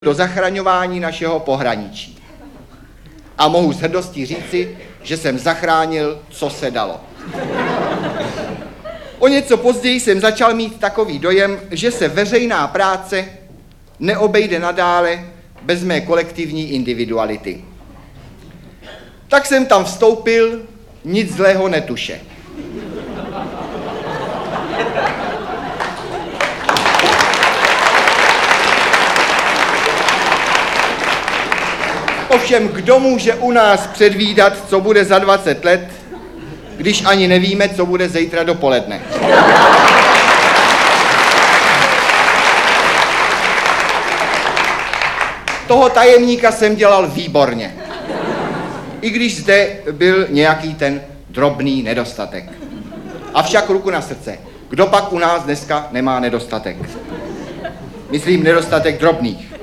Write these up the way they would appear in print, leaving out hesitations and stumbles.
do zachraňování našeho pohraničí. A mohu s hrdostí říci, že jsem zachránil, co se dalo. O něco později jsem začal mít takový dojem, že se veřejná práce neobejde nadále bez mé kolektivní individuality. Tak jsem tam vstoupil, nic zlého netuše. Ovšem, kdo může u nás předvídat, co bude za 20 let, když ani nevíme, co bude zítra dopoledne? Toho tajemníka jsem dělal výborně, i když zde byl nějaký ten drobný nedostatek. Avšak ruku na srdce, kdo pak u nás dneska nemá nedostatek? Myslím nedostatek drobných.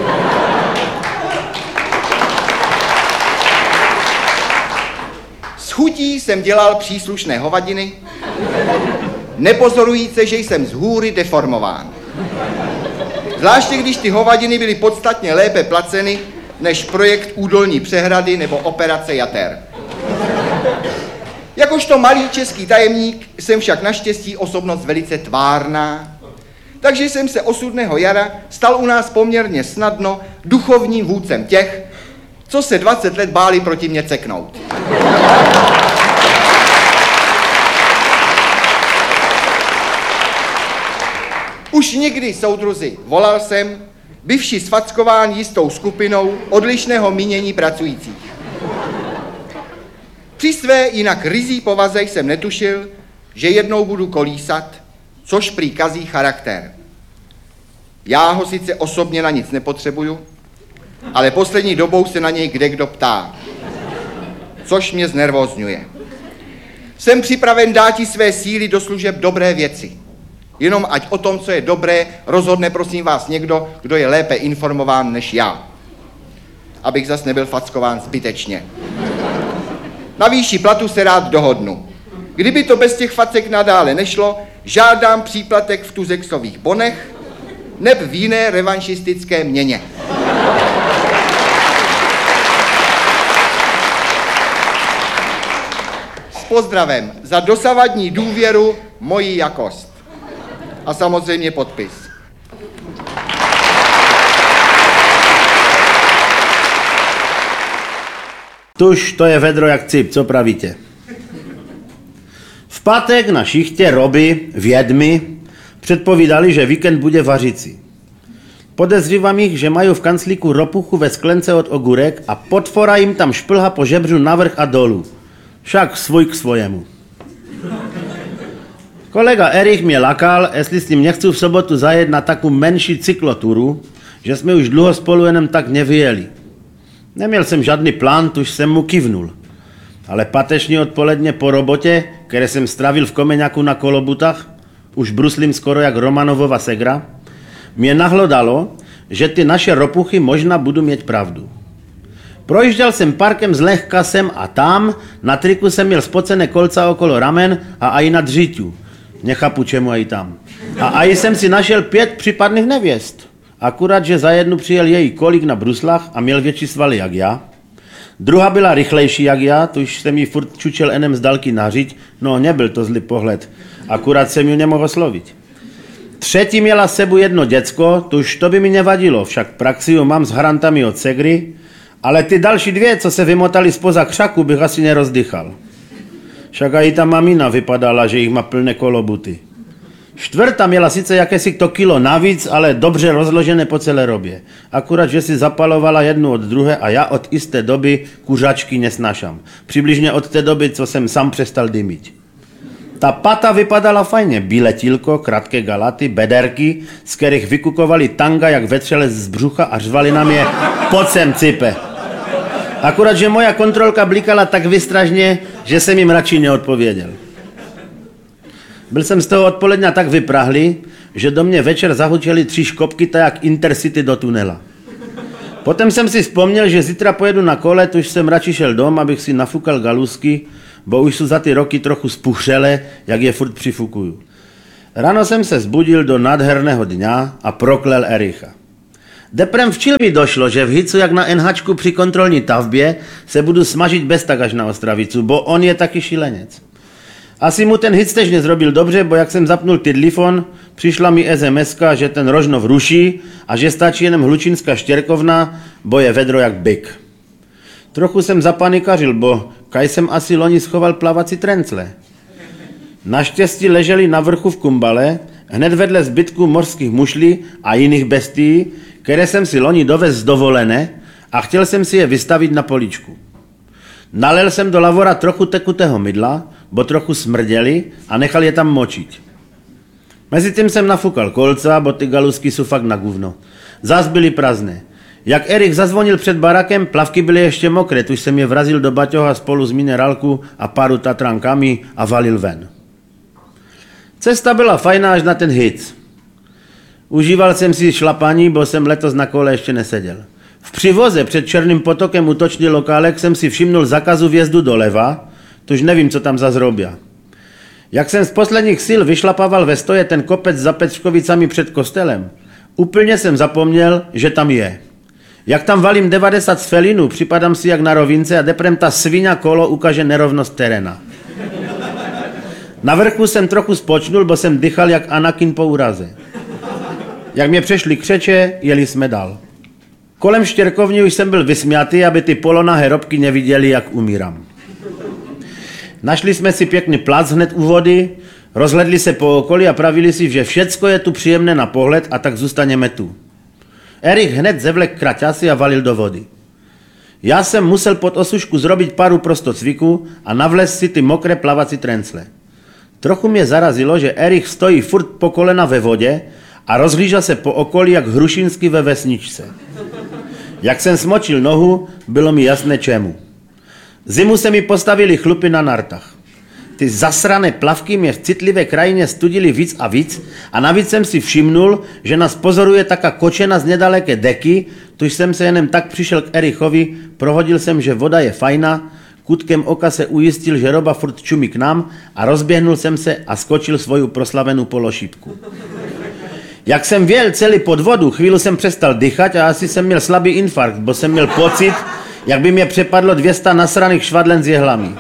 S chutí jsem dělal příslušné hovadiny, nepozorujíce, že jsem z hůry deformován. Zvláště když ty hovadiny byly podstatně lépe placeny než projekt údolní přehrady nebo operace jater. Jakožto malý český tajemník jsem však naštěstí osobnost velice tvárná, takže jsem se osudného jara stal u nás poměrně snadno duchovním vůdcem těch, co se 20 let báli proti mě ceknout. Už nikdy, soudruzi, volal jsem, bývši sfackován jistou skupinou odlišného mínění pracujících. Při své jinak ryzí povaze jsem netušil, že jednou budu kolísat, což prý kazí charakter. Já ho sice osobně na nic nepotřebuju, ale poslední dobou se na něj kdekdo ptá, což mě znervózňuje. Jsem připraven dáti své síly do služeb dobré věci. Jenom ať o tom, co je dobré, rozhodne prosím vás někdo, kdo je lépe informován než já. Abych zas nebyl fackován zbytečně. Na výši platu se rád dohodnu. Kdyby to bez těch facek nadále nešlo, žádám příplatek v tuzexových bonech neb v jiné revanšistické měně. S pozdravem za dosavadní důvěru moji jakost. A samozřejmě podpis. Tuž to je vedro jak cip, co pravíte? V pátek na šichtě Roby, Vědmy, předpovídali, že víkend bude vařící. Podezřívám jich, že mají v kanclíku ropuchu ve sklence od ogurek a potfora jim tam šplhá po žebřu navrch a dolů. Však svůj k svojemu. Kolega Erich mě lakal, jestli s ním nechci v sobotu zajet na takovou menší cykloturu, že jsme už dlouho spolu jenom tak nevyjeli. Neměl jsem žádný plán, tuž jsem mu kivnul. Ale páteční odpoledne po robotě, které jsem strávil v Komeňaku na kolobutách, už bruslím skoro jak Romanovova segra, mě nahlodalo, že ty naše ropuchy možná budu mít pravdu. Projížděl jsem parkem zlehka sem a tam, na triku jsem měl spocené kolca okolo ramen a aj na dříťu. Nechápu, čemu aj tam. A aj jsem si našel 5 případných nevěst. Akurát, že za jednu přijel její kolík na bruslách a měl větší svaly jak já. Druhá byla rychlejší jak já, tuž jsem jí furt čučel enem z dálky nařiť, no nebyl to zlý pohled. Akurát jsem ju nemohl oslovit. Třetí měla s sebou jedno děcko, tuž to by mi nevadilo, však praxi ju mám s harantami od segry, ale ty další 2, co se vymotali spoza křaku, bych asi nerozdychal. Však i ta mamina vypadala, že jich má plné kolobuty. Čtvrtá měla sice jakési to kilo navíc, ale dobře rozložené po celé Robě. Akurát, že si zapalovala jednu od druhé a já od jisté doby kuřačky nesnášam. Přibližně od té doby, co jsem sám přestal dymit. Ta pata vypadala fajně. Bíletílko, krátké galaty, bederky, z kterých vykukovali tanga jak vetřelec z břucha a řvali na mě pojď sem, cipe. Akurát, že moja kontrolka blikala tak vystražně, že jsem jim radši neodpověděl. Byl jsem z toho odpoledňa tak vyprahlý, že do mě večer zahučeli 3 škopky tak jak Intercity do tunela. Potom jsem si vzpomněl, že zítra pojedu na kole, tuž jsem radši šel dom, abych si nafukal galusky, bo už jsou za ty roky trochu spuchřele, jak je furt přifukuju. Ráno jsem se zbudil do nádherného dňa a proklel Ericha. Deprem včil mi došlo, že v Hicu jak na NHčku při kontrolní tavbě se budu smažit bez tak až na Ostravicu, bo on je taky šilenec. Asi mu ten Hic tež nezrobil dobře, bo jak jsem zapnul tydlifon, přišla mi SMS-ka, že ten Rožnov ruší a že stačí jenom Hlučínská Štěrkovna, bo je vedro jak byk. Trochu jsem zapanikařil, bo kaj jsem asi loni schoval plavací trencle. Naštěstí leželi na vrchu v Kumbale, hned vedle zbytku mořských mušlí a jiných bestií, které jsem si loni dovez z dovolené a chtěl jsem si je vystavit na poličku. Nalil jsem do lavora trochu tekutého mydla, bo trochu smrděli a nechal je tam močit. Mezitím jsem nafukal kolca, bo ty galusky jsou fakt na guvno. Zas byly prázdné. Jak Erik zazvonil před barakem, plavky byly ještě mokré, tuž jsem je vrazil do baťoha spolu s minerálku a páru tatrankami a valil ven. Cesta byla fajná až na ten Hic. Užíval jsem si šlapaní, bo jsem letos na kole ještě neseděl. V přivoze před Černým potokem útočný lokálek jsem si všimnul zakazu vjezdu doleva, tuž nevím, co tam zazrobia. Jak jsem z posledních sil vyšlapával ve stoje ten kopec za Petřkovicami před kostelem, úplně jsem zapomněl, že tam je. Jak tam valím 90 z felinu, připadám si jak na rovince a deprem ta sviňa kolo ukáže nerovnost terena. Na vrchu jsem trochu spočnul, bo jsem dychal jak Anakin po úraze. Jak mě přešli křeče, jeli jsme dál. Kolem Štěrkovny už jsem byl vysmjatý, aby ty polonahé robky neviděli, jak umírám. Našli jsme si pěkný plac hned u vody, rozhledli se po okolí a pravili si, že všecko je tu příjemné na pohled a tak zůstaneme tu. Erik hned zevlek kraťasy a valil do vody. Já jsem musel pod osušku zrobit paru prostocviku a navlez si ty mokré plavací trencle. Trochu mě zarazilo, že Erik stojí furt po kolena ve vodě a rozhlížel se po okolí jak Hrušínsky ve vesničce. Jak jsem smočil nohu, bylo mi jasné čemu. Zimu se mi postavili chlupy na nartách. Ty zasrané plavky mě v citlivé krajině studili víc a víc a navíc jsem si všimnul, že nás pozoruje taká kočena z nedaleké deky, tuž jsem se jenom tak přišel k Erichovi, prohodil jsem, že voda je fajná, kutkem oka se ujistil, že roba furt čumí k nám a rozběhnul jsem se a skočil svoju proslavenou pološípku. Jak jsem vjel celý pod vodu, chvíli jsem přestal dýchat a asi jsem měl slabý infarkt, bo jsem měl pocit, jak by mě přepadlo 200 nasraných švadlen s jehlami.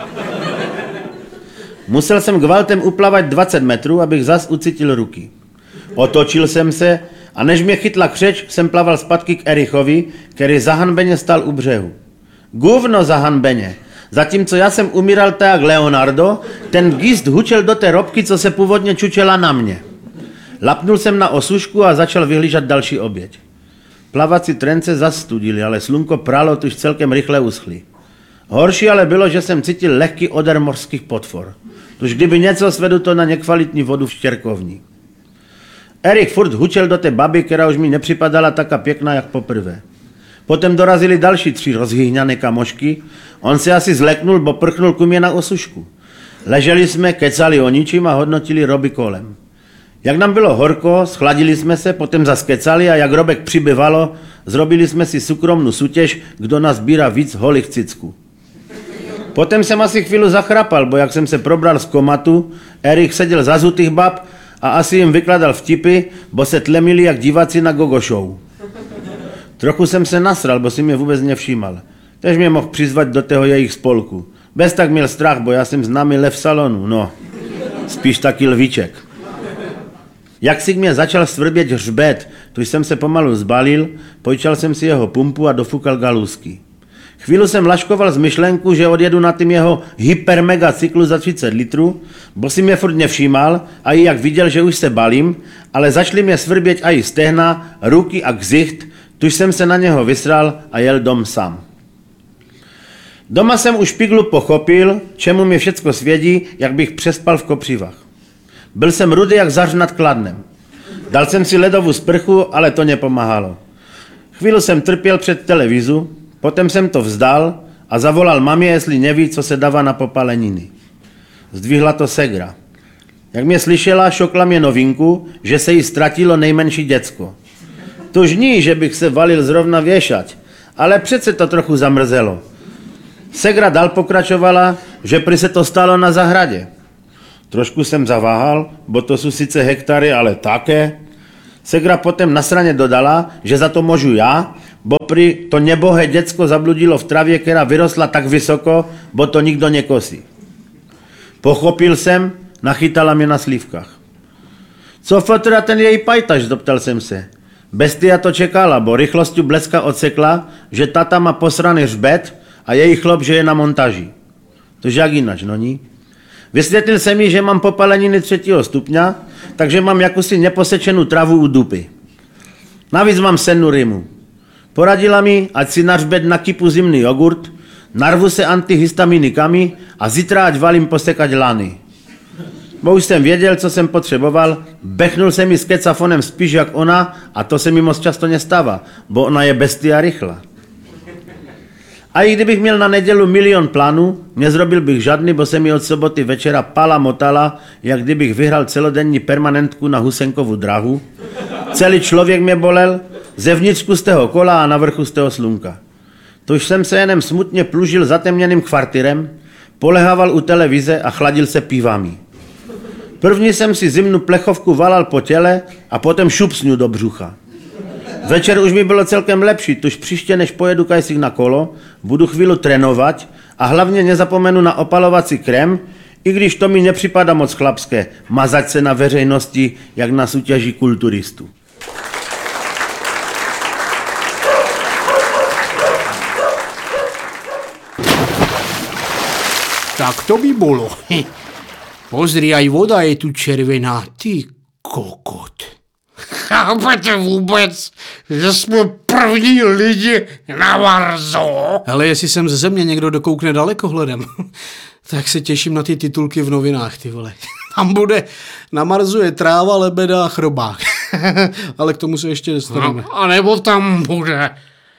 Musel jsem gvaltem uplavat 20 metrů, abych zas ucítil ruky. Otočil jsem se a než mě chytla křeč, jsem plaval zpátky k Erichovi, který zahanbeně stál u břehu. Guvno zahanbeně. Zatímco já jsem umíral tak jak Leonardo, ten gist hučel do té robky, co se původně čučela na mě. Lapnul jsem na osušku a začal vyhlížet další oběť. Plavací trence zastudili, ale slunko pralo, tuž celkem rychle uschly. Horší ale bylo, že jsem cítil lehký odar mořských potvor. Tuž kdyby něco, svedu to na nekvalitní vodu v Štěrkovni. Erik furt hučel do té baby, která už mi nepřipadala taka pěkná jak poprvé. Potom dorazili další 3 rozhyhňané kamošky, on se asi zleknul, bo prchnul ku mě na osušku. Leželi jsme, kecali o ničím a hodnotili roby kolem. Jak nám bylo horko, schladili jsme se, potom zaskecali a jak robek přibyvalo, zrobili jsme si súkromnou sútěž, kdo nazbírá víc holých cicků. Potom jsem asi chvíli zachrapal, bo jak jsem se probral z komatu, Erik seděl zazutých bab a asi jim vykladal vtipy, bo se tlemili jak diváci na gogo show. Trochu jsem se nasral, bo si mě vůbec nevšímal. Tež mě mohl přizvat do toho jejich spolku. Bez tak měl strach, bo já jsem známý lev salonu, no, spíš taky lvíček. Jak si mě začal svrbět hřbet, tuž jsem se pomalu zbalil, pojčal jsem si jeho pumpu a dofukal galusky. Chvíli jsem laškoval z myšlenku, že odjedu na tým jeho hypermega cyklu za 30 litrů, bo si mě furt nevšímal a i jak viděl, že už se balím, ale začali mě svrbět i stehna, ruky a ksicht, tuž jsem se na něho vysral a jel dom sám. Doma jsem u špiglu pochopil, čemu mi všecko svědí, jak bych přespal v kopřivách. Byl jsem rudý jak zař nad Kladnem. Dal jsem si ledovou sprchu, ale to nepomáhalo. Chvíli jsem trpěl před televizu, potom jsem to vzdal a zavolal mamě, jestli neví, co se dává na popaleniny. Zdvihla to segra. Jak mě slyšela, šokla mě novinku, že se jí ztratilo nejmenší děcko. Tož ní, že bych se valil zrovna věšať, ale přece to trochu zamrzelo. Segra dál pokračovala, že prý se to stalo na zahradě. Trošku jsem zaváhal, bo to jsou sice hektary, ale také. Segra potom na straně dodala, že za to můžu já, bo prý to nebohé děcko zabludilo v travě, která vyrostla tak vysoko, bo to nikdo nekosí. Pochopil jsem, nachytala mě na slívkách. Co fotra ten její pajtaš, zeptal jsem se. Bestia to čekala, bo rychlostí bleska odsekla, že tata má posraný hřbet a její chlop, že je na montaži. Tož jak jinak, no ní? Vysvětlil jsem jí, že mám popaleniny 3. stupňa, takže mám jakousi neposečenou travu u dupy. Navíc mám sennu rymu. Poradila mi, ať si na hřbet nakypu zimný jogurt, narvu se antihistaminikami a zítra ať valím posekať lany. Bo už jsem věděl, co jsem potřeboval, bechnul jsem mi s kecafonem spíš jak ona a to se mi moc často nestává, bo ona je bestia rychla. A i kdybych měl na nedělu milion plánů, nezrobil bych žádný, bo se mi od soboty večera pala motala, jak kdybych vyhrál celodenní permanentku na Husenkovu drahu. Celý člověk mě bolel, zevnitřku z toho kola a na vrchu z toho slunka. Tož jsem se jenom smutně plužil zatemněným kvartirem, polehával u televize a chladil se pivami. První jsem si zimnou plechovku valal po těle a potom šupsňu do břucha. Večer už mi bylo celkem lepší, tož příště, než pojedu kajsík na kolo, budu chvíli trénovat a hlavně nezapomenu na opalovací krém, i když to mi nepřipadá moc chlapské, mazat se na veřejnosti, jak na soutěži kulturistů. Tak to by bolo. Pozri, aj voda je tu červená. Ty kokot. Chápete vůbec, že jsme první lidi na Marsu? Hele, jestli sem ze země někdo dokoukne dalekohledem, tak se těším na ty titulky v novinách, ty vole. Tam bude, na Marsu je tráva, lebeda a chrobák. Ale k tomu se ještě dostaneme. A nebo tam bude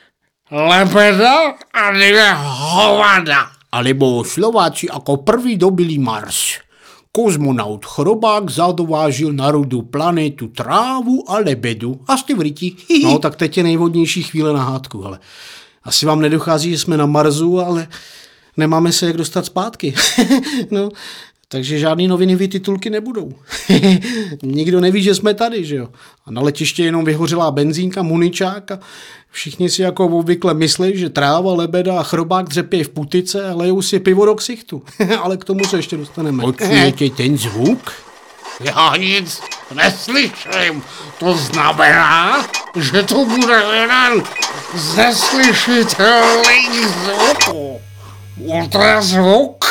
lebeda a 2 hovada. Alebo Slováci jako první dobili Mars. Kozmonaut Chrobák zadovážil na rudu planetu trávu a lebedu. A jste v ryti. No, tak teď je nejvhodnější chvíle na hádku, ale asi vám nedochází, že jsme na Marsu, ale nemáme se jak dostat zpátky. No, takže žádný novinový titulky nebudou. Nikdo neví, že jsme tady, že jo. A na letiště jenom vyhořelá benzínka, muničák a všichni si jako obvykle myslí, že tráva, lebeda a chrobák dřepějí v putice a lejou si pivo do ksichtu. Ale k tomu se ještě dostaneme. Počujete ten zvuk? Já nic neslyším. To znamená, že to bude jeden z neslyšitelných zvuků. Ultrazvuk,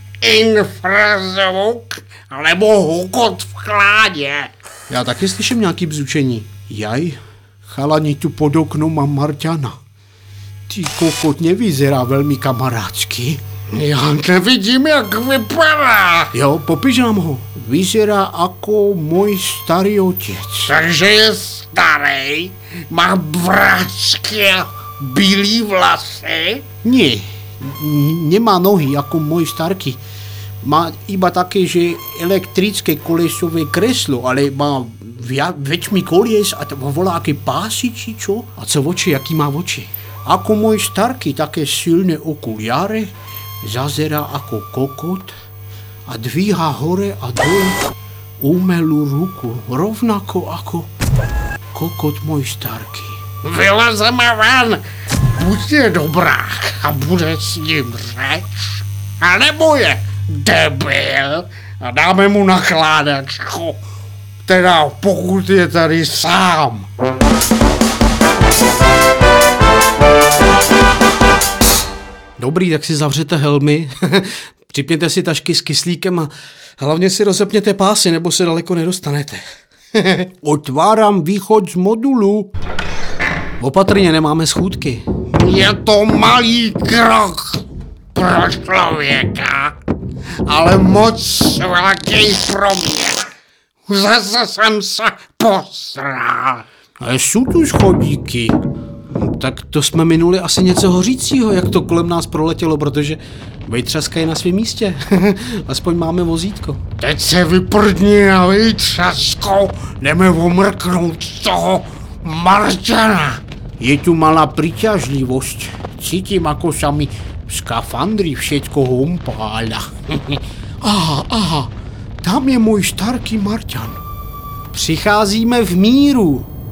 infrazvuk, nebo hukot v chládě. Já taky slyším nějaký bzučení. Jaj, chalani tu pod oknom mám Marťana. Ty kokot nevyzerá velmi kamarádsky. Já nevidím, jak vypadá. Jo, popiš nám ho. Vyzerá jako můj starý otec. Takže je starý, má vrásky a bílý vlasy. Ne, nemá nohy jako můj starky. Má iba také, že elektrické kolesové kreslo, ale má většmi kolies a to volá jaké pásy, či čo? A co oči, jaký má oči? Ako můj starky, také silné okuliare, zazerá jako kokot a dvíhá hore a dole umelou ruku, rovnako jako kokot můj starky. Vylezeme ven, buď je dobrák a bude s ním řeč, anebo je debil a dáme mu nakládačku, teda pokud je tady sám. Dobrý, tak si zavřete helmy, připněte si tašky s kyslíkem a hlavně si rozepněte pásy, nebo se daleko nedostanete. Otvárám východ z modulu. Opatrně, nemáme schůdky. Je to malý krok pro člověka, ale moc velký pro mě. Zase jsem se posral. Ale jsou tu schodíky. Tak to jsme minuli asi něco hořícího, jak to kolem nás proletělo, protože vejtřaska je na svém místě. Aspoň máme vozítko. Teď se vyprdni na vejtřaskou, jdeme omrknout z toho Marťana. Je tu malá přiťažlivost. Cítím, jako sami skafandry všetko humpála. Aha, tam je můj starký Marťan. Přicházíme v míru.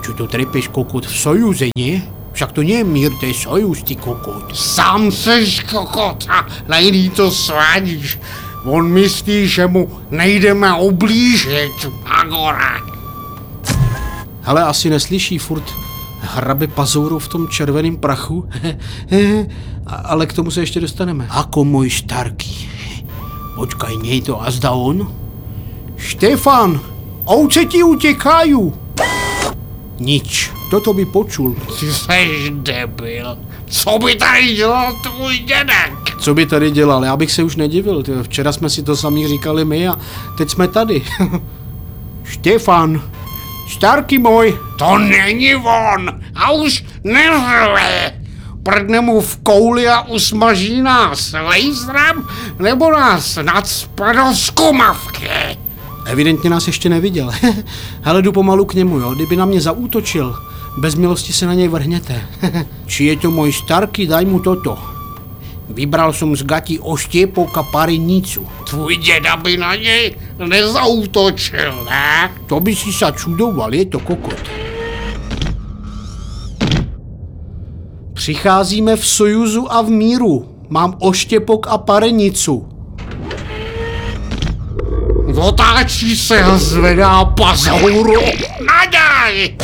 Čo to trepeš, kokot, v Sojuze, nie? Však to nie je mír, to je Sojuz, ty kokot. Sám seš kokot a na jiný to svádíš. On myslí, že mu nejdeme oblížit, Agora. Hele, asi neslyší, furt hrabe pazourou v tom červeném prachu. Ale k tomu se ještě dostaneme. Ako můj starký. Počkaj, nie je to azda on? Štefan, ovce ti utěkají. Nič, toto by počul. Ty seš debil. Co by tady dělal tvůj dědek? Co by tady dělal? Já bych se už nedivil. Včera jsme si to sami říkali my a teď jsme tady. Štefan, starký můj. To není on a už neřve. Prdne mu v kouli a usmaží nás laserem nebo nás nacpe do zkumavky. Evidentně nás ještě neviděl. Hele, jdu pomalu k němu, jo. Kdyby na mě zaútočil, bez milosti se na něj vrhněte. Či je to můj starký, daj mu toto. Vybral jsem z gatí oštěpok a parenicu. Tvůj děda by na něj nezaútočil, ne? To by si sa čudoval, je to kokot. Přicházíme v Sojuzu a v míru. Mám oštěpok a parenicu. Otáčí se a zvedá pazouru. Nadaj!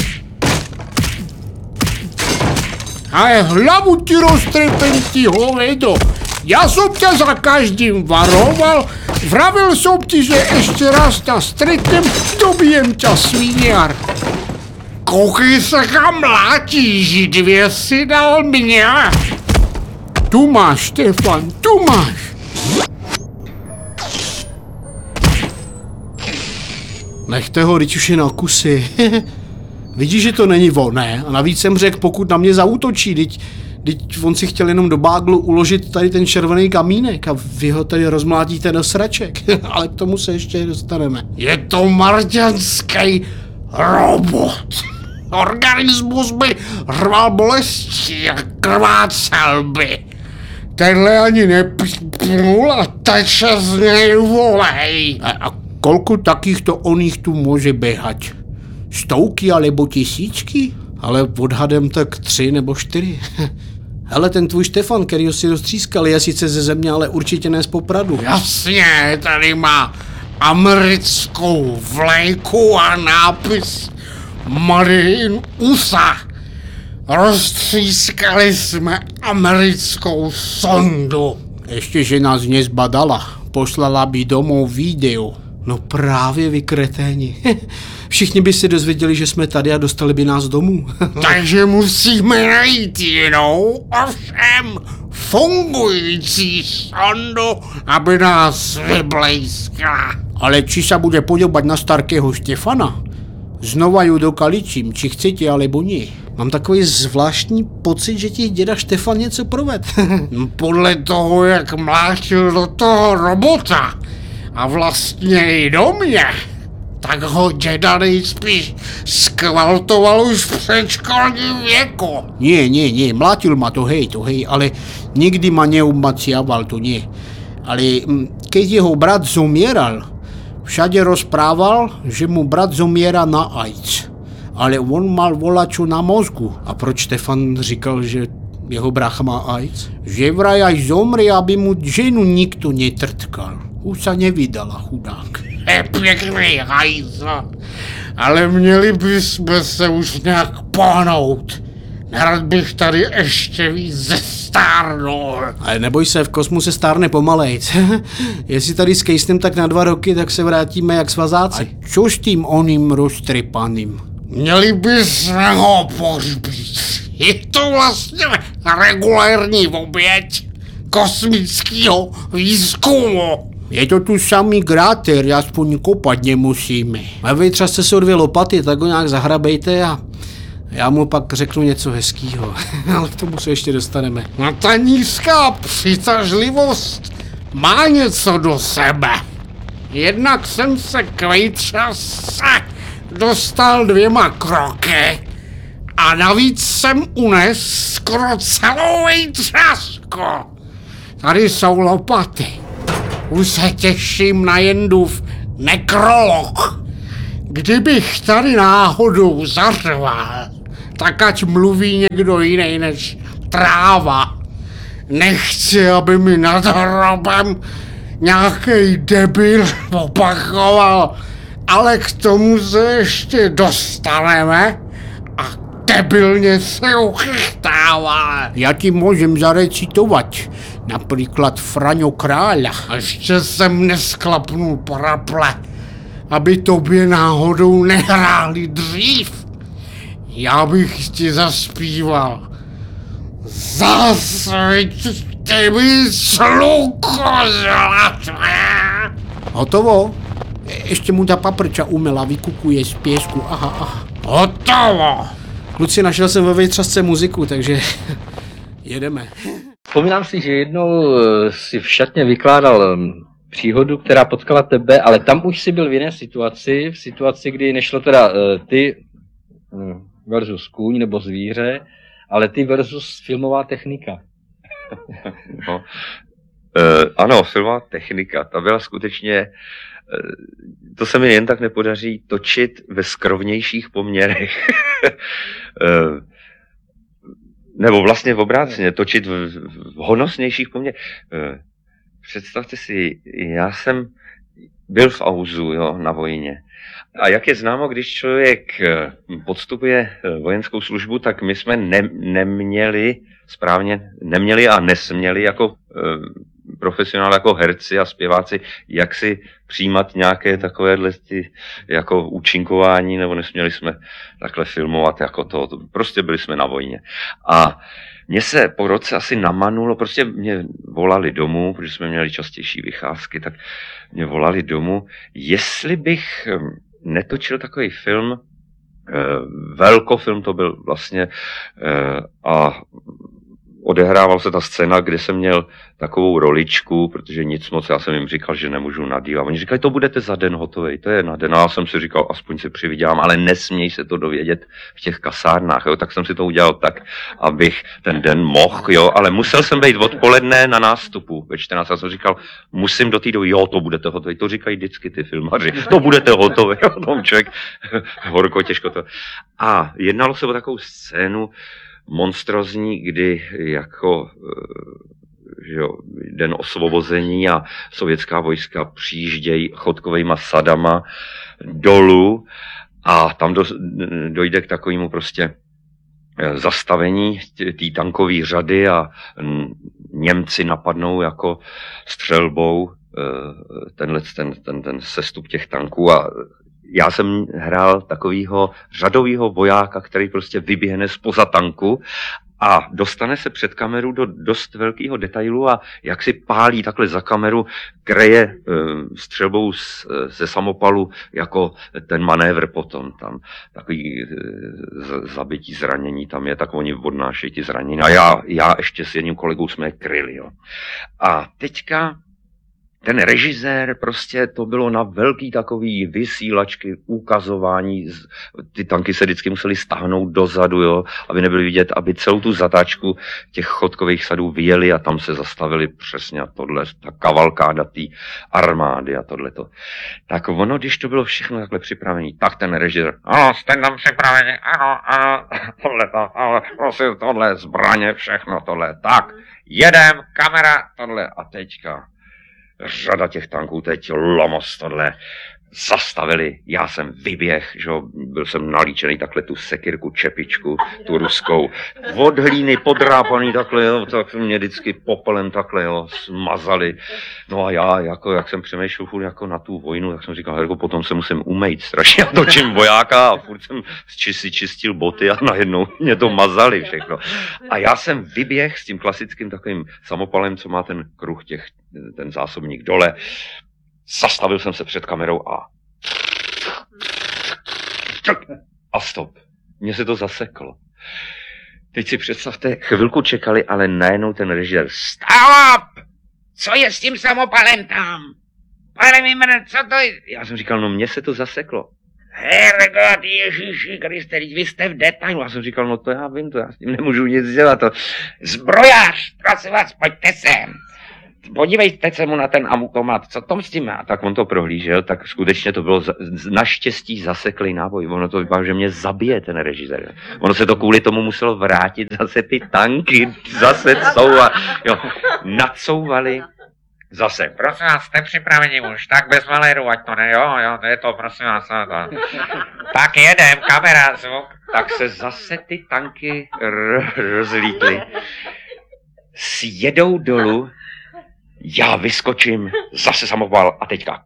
Ale hlavu ti roztrepem, ty hovedo. Já jsem tě za každým varoval. Vravil jsem ti, že ještě raz tě stretnem, dobijem tě, svíňar. Koukej se kam mlátíš, 2 si dal mě. Tu máš, Štefan, tu máš. Nechte ho, teď už je na kusy. Vidíš, že to není on, ne? A navíc jsem řekl, pokud na mě zaútočí, teď on si chtěl jenom do báglu uložit tady ten červený kamínek a vy ho tady rozmlátíte do sraček. Ale k tomu se ještě dostaneme. Je to marťanský robot. Organismus by rval bolestí a krvácel by. Tenhle ani nepípnul a teče z něj volej. A kolku takýchto oných tu může běhat? Stovky alebo tisíčky? Ale odhadem tak 3 nebo 4. Hele, ten tvůj Štefan, kterýho si roztřískali, je sice ze země, ale určitě ne z Popradu. Jasně, tady má americkou vlajku a nápis Made in USA. Roztřískali jsme americkou sondu. Ještě, že nás nezbadala. Poslala by domů video. No právě, vy kreténi. Všichni by si dozvěděli, že jsme tady a dostali by nás domů. Takže musíme najít jinou, ovšem fungující sondu, aby nás vyblejskla. Ale či se bude podobat na starkého Štefana? Znova ju dokaličím, či chcete, alebo nie. Mám takový zvláštní pocit, že ti děda Štefan něco proved. Podle toho, jak mlátil do toho robota a vlastně i do mě, tak ho děda nejspíš skvaltoval už v předškolním věku. Nie, mlátil ma to hej, ale nikdy ma neumaciaval, to nie. Ale keď jeho brat zomieral, všade rozprával, že mu brat zomiera na AIDS. Ale on mal volačo na mozgu. A proč Štefan říkal, že jeho brácha má AIDS? Že vraj až zomrie, aby mu ženu nikto netrtkal. Už sa nevydala, chudák. Je pěkný hajzl, ale měli bychom se už nějak pohnout. Nerad bych tady ještě víc zestárnul. Ale neboj se, v kosmu se stárne pomalejc. Jestli tady skejsnem tak na 2 roky, tak se vrátíme jak svazáci. A čo s tím oným roztrepaným? Měli bychom ho pohřbít. Je to vlastně regulérní oběť kosmického výzkumu. Je to tu samý kráter, aspoň kopat nemusíme. A vy třeba jste si o 2 lopaty, tak ho nějak zahrabejte a já mu pak řeknu něco hezkýho. Ale k tomu se ještě dostaneme. No ta nízká přitažlivost má něco do sebe. Jednak jsem se k vejtřase dostal 2 kroky a navíc jsem unes skoro celou vejtřasku. Tady jsou lopaty. Už se těším na Jendův nekrolog, kdybych tady náhodou zařval, tak ať mluví někdo jiný než tráva. Nechci, aby mi nad hrobem nějaký debil opakoval, ale k tomu se ještě dostaneme a debilně se uchytává. Já ti můžem zarecitovat, například Fraňo Kráľa. Ještě jsem nesklapnul paraple, aby tobě náhodou nehráli dřív. Já bych ti zaspíval. Zasvíťte mi sluko zlaté. Hotovo? Ještě mu ta paprča umela, vykukuje z pěsku, aha. Hotovo. Kluci, našel jsem ve Vejtřasce muziku, takže jedeme. Vzpomínám si, že jednou si v šatně vykládal příhodu, která potkala tebe, ale tam už si byl v jiné situaci, v situaci, kdy nešlo teda ty versus kůň nebo zvíře, ale ty versus filmová technika. No, ano, filmová technika, ta byla skutečně, to se mi jen tak nepodaří točit ve skrovnějších poměrech. Nebo vlastně v obráceně, točit v honosnějších poměrech. Představte si, já jsem byl v auzu, jo, na vojně. A jak je známo, když člověk podstupuje vojenskou službu, tak my jsme neměli a nesměli jako profesionál, jako herci a zpěváci, jak si přijímat nějaké takovéhle jako účinkování, nebo nesměli jsme takhle filmovat jako to. Prostě byli jsme na vojně. A mně se po roce asi namanulo, prostě mě volali domů, protože jsme měli častější vycházky, tak mě volali domů, jestli bych netočil takový film, velkofilm to byl vlastně, a odehrával se ta scéna, kde jsem měl takovou roličku, protože nic moc, já jsem jim říkal, že nemůžu nadívat. Oni říkali, to budete za den hotovej, to je na den. A já jsem si říkal, aspoň si přivydělám, ale nesměj se to dovědět v těch kasárnách, jo. Tak jsem si to udělal tak, abych ten den mohl, jo, ale musel jsem být odpoledne na nástupu ve 14. Já jsem říkal, musím do té doby, jo, to budete hotovej, to říkají vždycky ty filmaři, to budete hotovej, jo, tom člověk, horko, těžko to. A jednalo se o takovou scénu, monstrozní, kdy jako že jo, den osvobození a sovětská vojska přijíždějí chodkovejma sadama dolů a tam dojde k takovému prostě zastavení té tankové řady a Němci napadnou jako střelbou ten sestup těch tanků a já jsem hrál takovýho řadovýho vojáka, který prostě vyběhne zpoza tanku a dostane se před kameru do dost velkého detailu a jak si pálí takhle za kameru, kreje střelbou ze samopalu jako ten manévr potom. Tam takový zabití, zranění tam je, tak oni odnášejí ti zranění. A já ještě s jedním kolegou jsme je kryli. Jo. A teďka ten režisér, prostě to bylo na velký takový vysílačky, ukazování, ty tanky se vždycky museli stáhnout dozadu, jo, aby nebyly vidět, aby celou tu zatáčku těch chodkových sadů vyjeli a tam se zastavili přesně tohle, ta kavalkáda té armády a tohleto. Tak ono, když to bylo všechno takhle připravené, tak ten režisér, ano, jste tam připraveni, ano, tohle zbraně, všechno tohle, tak, jedem, kamera, tohle a teďka. Řada těch tanků teď lomos tohle zastavili, já jsem vyběh, že jo, byl jsem nalíčený takhle tu sekirku, čepičku, tu ruskou, od hlíny podrápaný takhle, jo, tak mě vždycky popelem takhle, jo, smazali. No a já, jako, jak jsem přemýšlel furt jako na tu vojnu, tak jsem říkal, Herko, potom se musím umýt strašně, já točím vojáka a furt jsem si čistil boty a najednou mě to mazali všechno. A já jsem vyběh s tím klasickým takovým samopalem, co má ten kruh ten zásobník dole, zastavil jsem se před kamerou a stop. Mně se to zaseklo. Teď si představte, chvilku čekali, ale najednou ten režisér. Stop! Co je s tím samopalem tam? Pane Mimr, co to je? Já jsem říkal, no mně se to zaseklo. Herregud, Ježíši Kriste, vy jste v detailu. Já jsem říkal, no to já vím, to já s tím nemůžu nic dělat. Zbrojař, prosím vás, pojďte sem. podívejte se mu na ten amukomat, co tom s tím má? Tak on to prohlížel, tak skutečně to bylo naštěstí zaseklý náboj. Ono to vypadá, že mě zabije ten režisér. Ono se to kvůli tomu muselo vrátit, zase ty tanky, zase couvat, jo, nacouvali. Zase, prosím vás, jste připraveni už, tak bez maléru, ať to ne, jo, je to, prosím vás, tak jedem, kamera, zvuk. Tak se zase ty tanky rozlítly, sjedou dolů, já vyskočím, zase samoval a teďka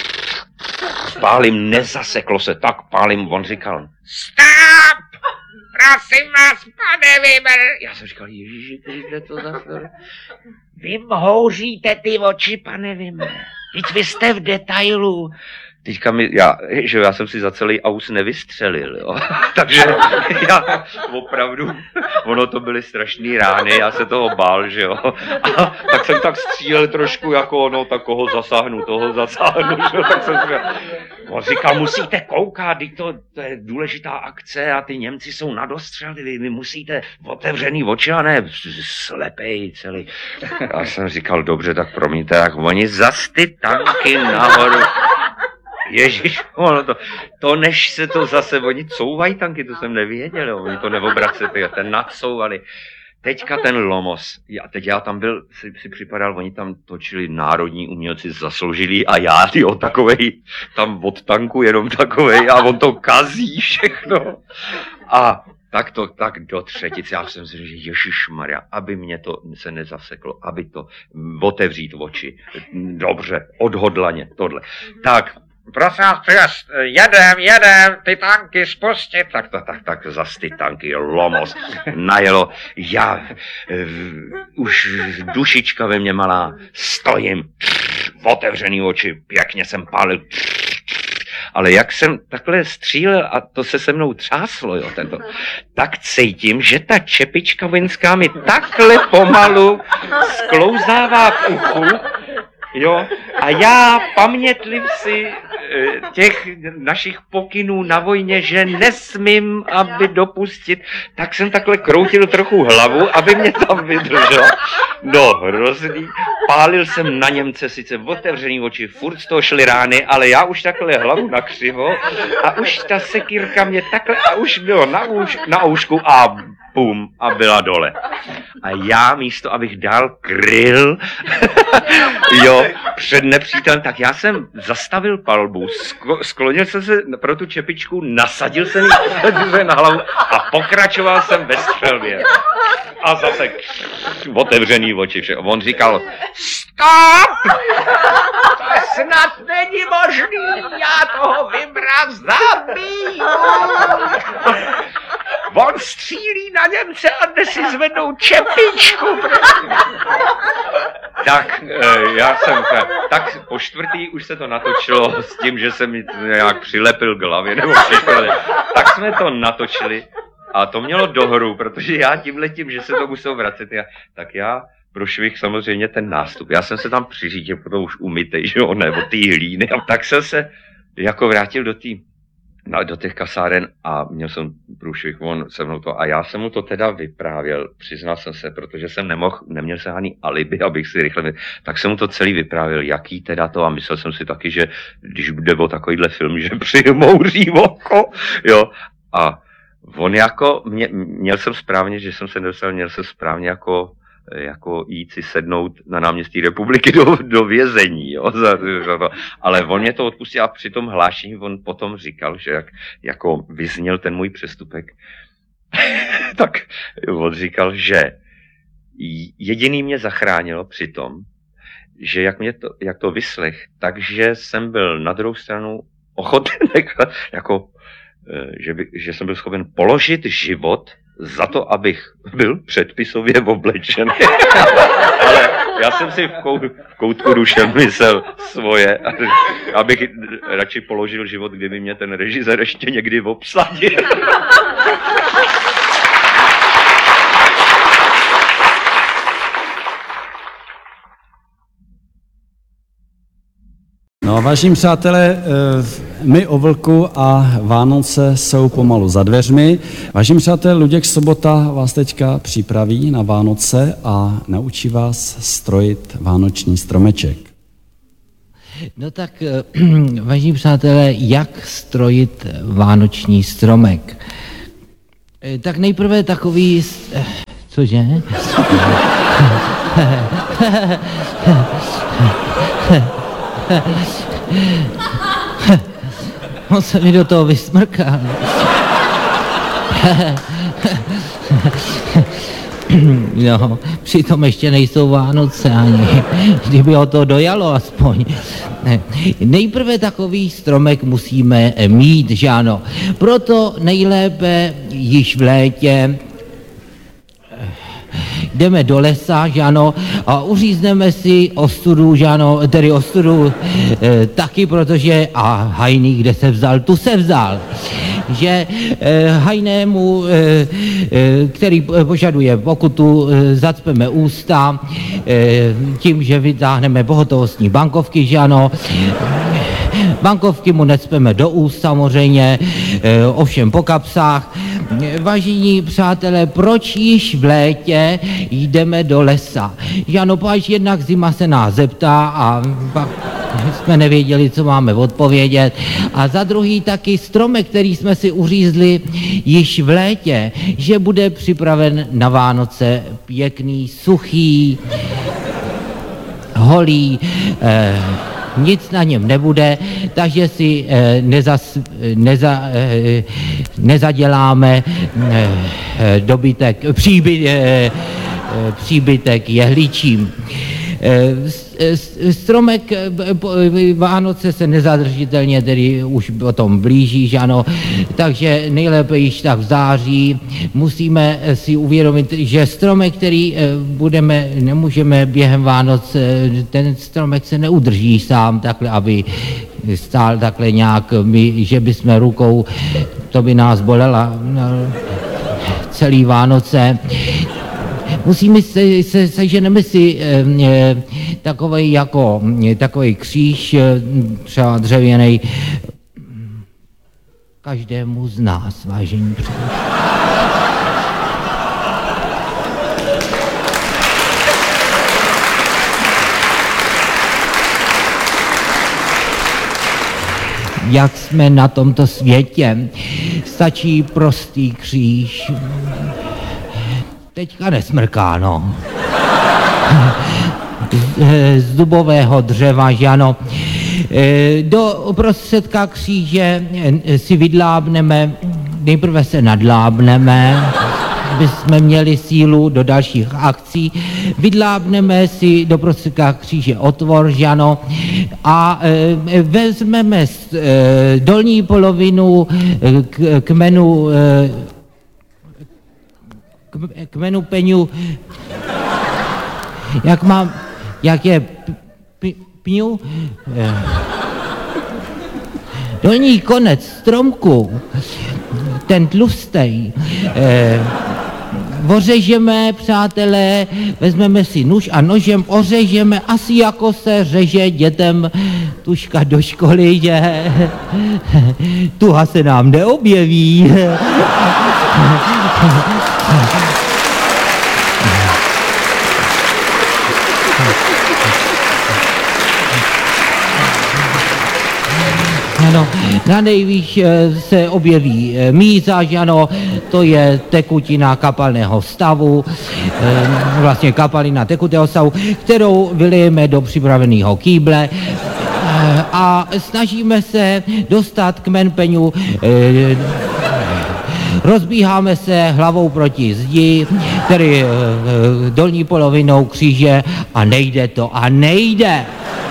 pálím, nezaseklo se, tak pálím, on říkal, stop, prosím vás, pane Weber. Já jsem říkal, ježiši, kde to zase? Vy houříte ty oči, pane Weber, teď vy jste v detailu. Teďka já jsem si za celý aus nevystřelil, jo. Takže já opravdu, ono to byly strašný rány, já se toho bál, že jo. A tak jsem tak střílel trošku jako ono, tak toho zasáhnu, že jo. Tak jsem on říkal, musíte koukat, to je důležitá akce a ty Němci jsou nadostřelili, vy musíte otevřený oči a ne slepej celý. Já jsem říkal, dobře, tak promiňte, jak oni zas ty tanky nahoru. Ježíš, to než se to zase, oni couvají tanky, to jsem nevěděl, jo, oni to neobraceli, ten nadcouvali. Teďka ten Lomos, teď já tam byl, si připadal, oni tam točili národní umělci zasloužilí a já, jo, takovej, tam od tanku jenom takovej a on to kazí všechno. A tak do třetice, já jsem si řekl, že ježišmarja, aby mě to se nezaseklo, aby to otevřít oči. Dobře, odhodlaně, tohle. Tak, prosím vás, jedem, ty tanky spustit. Tak, zas ty tanky, Lomos, najelo, já, už dušička ve mně malá, stojím, otevřený oči, pěkně jsem pálil, ale jak jsem takhle střílel a to se mnou třáslo, jo, tak cítím, že ta čepička vojenská mi takhle pomalu sklouzává k uchu, jo, a já pamětliv si těch našich pokynů na vojně, že nesmím, aby dopustit, tak jsem takhle kroutil trochu hlavu, aby mě tam vydržel. No, hrozný. Pálil jsem na Němce sice otevřený oči, furt z toho šly rány, ale já už takhle hlavu nakřivo a už ta sekírka mě takhle a už bylo na oušku a bum, a byla dole. A já místo, abych dál kryl, jo, před nepřítelem, tak já jsem zastavil palbu, sklonil jsem se pro tu čepičku, nasadil jsem ji na hlavu a pokračoval jsem ve střelbě. A zase otevřený oči všechno. On říkal, stop! To snad není možný, já toho Vibra zabiju! On střílí na Němce a jde si zvednou čepičku. Tak já jsem tak po čtvrtý už se to natočilo s tím, že jsem mi nějak přilepil k hlavě, nebo tak jsme to natočili a to mělo dohru, protože já tímhletím, že se to muselo vracet, tak já prošvih samozřejmě ten nástup. Já jsem se tam přiřídil, potom už umytej, že jo, nebo ty hlíny, a tak jsem se jako vrátil do těch kasáren a měl jsem průšvih, on se mnou to, a já jsem mu to teda vyprávěl, přiznal jsem se, protože jsem neměl se ani alibi, abych si rychle, tak jsem mu to celý vyprávěl, jaký teda to, a myslel jsem si taky, že když bude o takovýhle film, že přimouří oko, jo, a on jako, měl jsem správně, že jsem se nedostal, měl jsem správně jako jít si sednout na náměstí Republiky do vězení, jo, za to. Ale on mě to odpustil a při tom hlášení on potom říkal, že jako vyzněl ten můj přestupek, tak on říkal, že jediný mě zachránilo při tom, že jak to vyslech, takže jsem byl na druhou stranu ochoten, jako, že jsem byl schopen položit život za to, abych byl předpisově oblečen. Ale já jsem si v koutku duše myslel svoje, abych radši položil život, kdyby mě ten režisér ještě někdy obsadil. No, Vážení přátelé, my o Vlku a Vánoce jsou pomalu za dveřmi. Vážení přátelé, Luděk Sobota vás teďka připraví na Vánoce a naučí vás strojit vánoční stromeček. No tak, vážení přátelé, jak strojit vánoční stromek? Tak nejprve takový... Cože? On se mi do toho vysmrkal. No, přitom ještě nejsou Vánoce ani, kdyby ho to dojalo aspoň. Nejprve takový stromek musíme mít, že ano. Proto nejlépe již v létě jdeme do lesa, že ano, a uřízneme si ostudu, že ano, tedy ostudu taky, protože a hajný, kde se vzal, tu se vzal. Že hajnému, který požaduje pokutu, zacpeme ústa tím, že vytáhneme pohotovostní bankovky, že ano. Bankovky mu necpeme do úst samozřejmě, ovšem po kapsách. Vážení přátelé, proč již v létě jdeme do lesa? Že ano, až jednak zima se nás zeptá a pak jsme nevěděli, co máme odpovědět. A za druhý taky stromek, který jsme si uřízli již v létě, že bude připraven na Vánoce pěkný, suchý, holý, nic na něm nebude, takže si nezaděláme příbytek jehličím. Stromek Vánoce se nezadržitelně tedy už o tom blíží, že ano, takže nejlépe již tak v září musíme si uvědomit, že stromek, který nemůžeme během Vánoc, ten stromek se neudrží sám takhle, aby stál takhle nějak, že bychom rukou, to by nás bolela celý Vánoce. Musíme seženeme si takový kříž, třeba dřevěnej, každému z nás, vážení přátelé. Jak jsme na tomto světě, stačí prostý kříž. Teďka nesmrká, no. Z dubového dřeva, že ano. Do prostředka kříže si vydlábneme, nejprve se nadlábneme, aby jsme měli sílu do dalších akcí. Vydlábneme si do prostředka kříže otvor, že ano, a vezmeme dolní polovinu kmenu peňu, jak je pňu, dolní konec stromku, ten tlustej, ořežeme, přátelé, vezmeme si nůž a nožem ořežeme, asi jako se řeže dětem tužka do školy, že tuha se nám neobjeví. Ano, na nejvýš se objeví míza, že ano, to je tekutina kapalného stavu, vlastně kapalina tekutého stavu, kterou vylijeme do připraveného kýble a snažíme se dostat kmen peňu, rozbíháme se hlavou proti zdi, tedy dolní polovinou kříže a nejde to a nejde.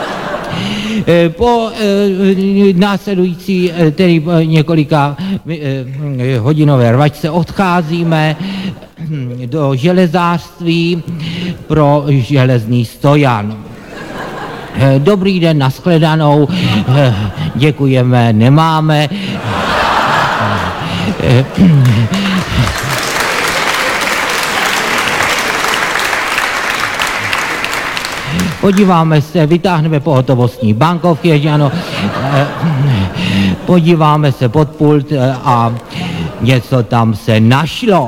Po následující, tedy několika hodinové rvačce odcházíme do železářství pro železný stojan. Dobrý den, nashledanou, děkujeme, nemáme. podíváme se, vytáhneme pohotovostní bankovky, že ano, podíváme se pod pult a něco tam se našlo.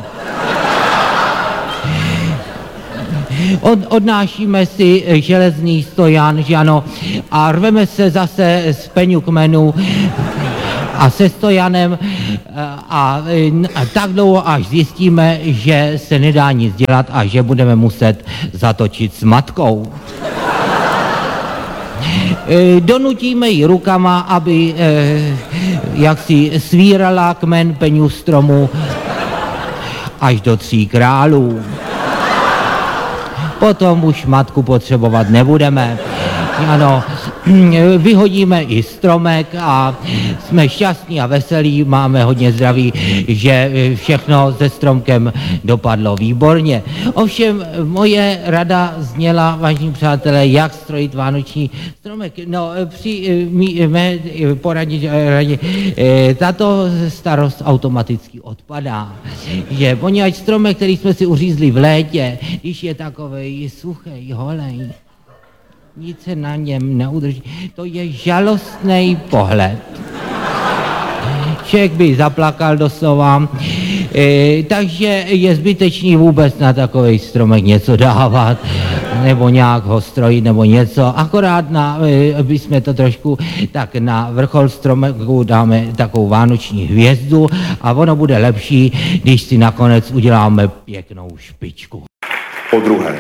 Odnášíme si železný stojan, že ano, a rveme se zase z peňukmenu a se stojanem a tak dlouho, až zjistíme, že se nedá nic dělat a že budeme muset zatočit s matkou. Donutíme ji rukama, aby jaksi svírala kmen peňu stromu až do 3 králů. Potom už matku potřebovat nebudeme. Ano, vyhodíme i stromek a jsme šťastní a veselí, máme hodně zdraví, že všechno se stromkem dopadlo výborně. Ovšem, moje rada zněla, vážení přátelé, jak strojit vánoční stromek. No, při mé poradě, tato starost automaticky odpadá. Že poněvadž stromek, který jsme si uřízli v létě, když je takovej suchej, holej, nic se na něm neudrží. To je žalostný pohled. Člověk by zaplakal doslova. Takže je zbytečný vůbec na takový stromek něco dávat, nebo nějak ho strojit, nebo něco. Akorát bychom to trošku, tak na vrchol stromek dáme takovou vánoční hvězdu a ono bude lepší, když si nakonec uděláme pěknou špičku. Podruhé.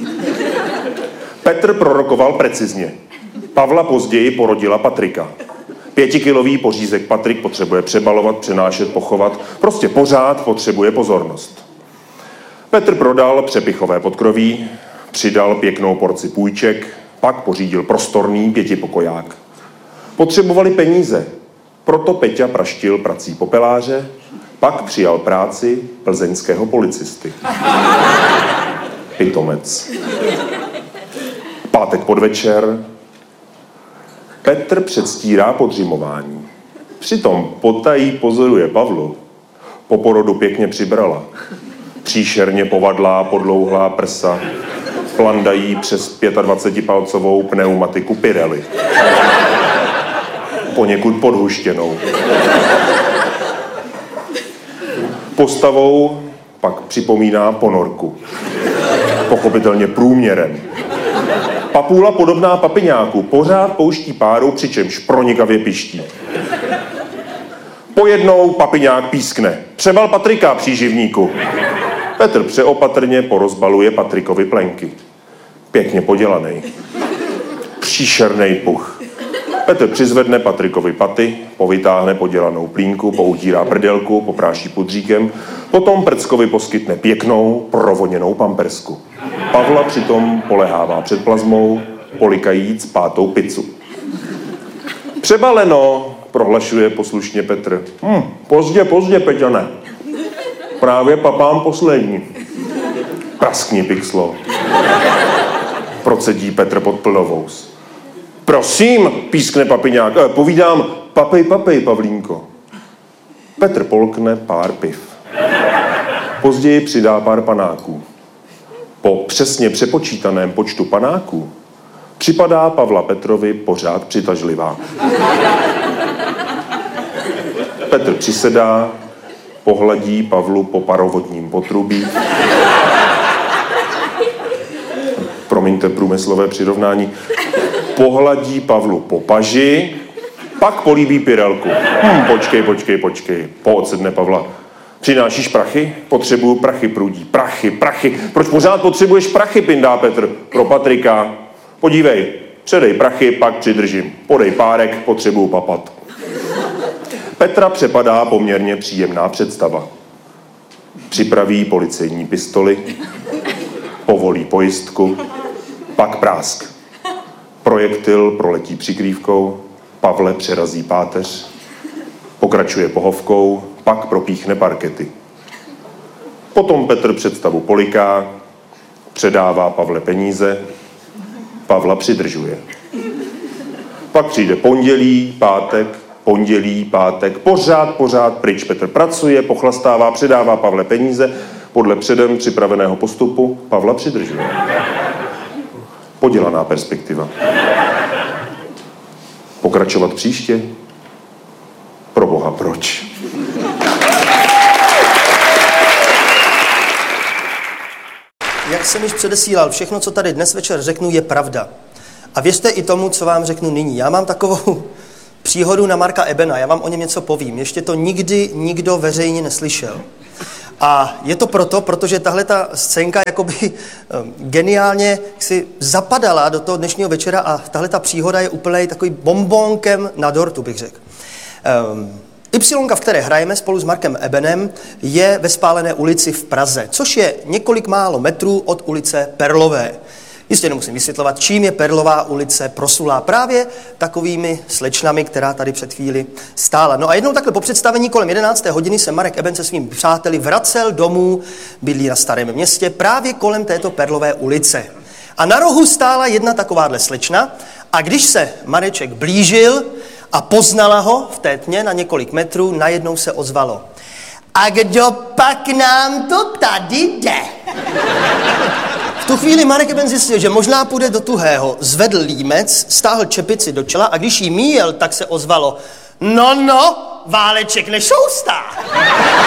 Petr prorokoval precizně. Pavla později porodila Patrika. 5kilový pořízek Patrik potřebuje přebalovat, přenášet, pochovat. Prostě pořád potřebuje pozornost. Petr prodal přepichové podkroví, přidal pěknou porci půjček, pak pořídil prostorný 5pokoják. Potřebovali peníze, proto Peťa praštil prací popeláře, pak přijal práci plzeňského policisty. Pitomec. Pátek podvečer. Petr předstírá podřimování. Přitom potají pozoruje Pavlu. Po porodu pěkně přibrala. Příšerně povadlá, podlouhlá prsa. Plandají přes 25palcovou pneumatiku Pirelli. Poněkud podhuštěnou. Postavou pak připomíná ponorku. Pochopitelně průměrem. Papůla podobná papiňáku pořád pouští páru, přičemž pronikavě piští. Pojednou papiňák pískne. Přebal Patrika, příživníku. Petr přeopatrně porozbaluje Patrikovi plenky. Pěkně podělaný. Příšernej puch. Petr přizvedne Patrikovi paty, povytáhne podělanou plínku, poutírá prdelku, popráší pudříkem, potom Prckovi poskytne pěknou, provoněnou pampersku. Pavla přitom polehává před plazmou, polikajíc 5. pizzu. Přebaleno, prohlašuje poslušně Petr. Pozdě, Peťane. Právě papám poslední. Praskni, pixlo. Procedí Petr pod plnovous. Prosím, pískne papiňák. Povídám, papej, Pavlínko. Petr polkne pár piv. Později přidá pár panáků. Po přesně přepočítaném počtu panáků připadá Pavla Petrovi pořád přitažlivá. Petr přisedá, pohladí Pavlu po parovodním potrubí. Promiňte průmyslové přirovnání. Pohladí Pavlu po paži, pak políbí Pirelku. Počkej. Poodsedne Pavla. Přinášíš prachy? Potřebuju prachy, prudí. Prachy. Proč pořád potřebuješ prachy, pindá Petr. Pro Patrika. Podívej, předej prachy, pak přidržím. Podej párek, potřebuju papat. Petra přepadá poměrně příjemná představa. Připraví policejní pistoli, povolí pojistku, pak prásk. Projektil proletí přikrývkou, Pavle přerazí páteř, pokračuje pohovkou, pak propíchne parkety. Potom Petr představu poliká, předává Pavle peníze, Pavla přidržuje. Pak přijde pondělí, pátek, pořád pryč. Petr pracuje, pochlastává, předává Pavle peníze, podle předem připraveného postupu Pavla přidržuje. Podělaná perspektiva. Pokračovat příště? Proboha, proč? Jak jsem již předesílal, všechno, co tady dnes večer řeknu, je pravda. A věřte i tomu, co vám řeknu nyní. Já mám takovou příhodu na Marka Ebena, já vám o něm něco povím. Ještě to nikdy nikdo veřejně neslyšel. A je to proto, protože tahle ta scénka jakoby geniálně si zapadala do toho dnešního večera a tahle ta příhoda je úplně takový bombónkem na dortu, bych řekl. Ypsilonka, v které hrajeme spolu s Markem Ebenem, je ve Spálené ulici v Praze, což je několik málo metrů od ulice Perlové. Jistě nemusím vysvětlovat, čím je Perlová ulice proslulá. Právě takovými slečnami, která tady před chvíli stála. No a jednou takhle po představení kolem 11. hodiny se Marek Eben se svými přáteli vracel domů, bydlí na Starém Městě, právě kolem této Perlové ulice. A na rohu stála jedna takováhle slečna a když se Mareček blížil a poznala ho v té tmě na několik metrů, najednou se ozvalo: a kdo pak nám to tady jde? V tu chvíli Marek Eben zjistil, že možná půjde do tuhého, zvedl límec, stáhl čepici do čela a když jí míjel, tak se ozvalo: no, Váleček nešoustá.